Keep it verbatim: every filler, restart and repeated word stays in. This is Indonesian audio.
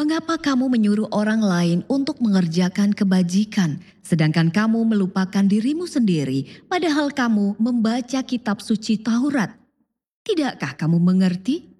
Mengapa kamu menyuruh orang lain untuk mengerjakan kebajikan, sedangkan kamu melupakan dirimu sendiri, padahal kamu membaca kitab suci Taurat? Tidakkah kamu mengerti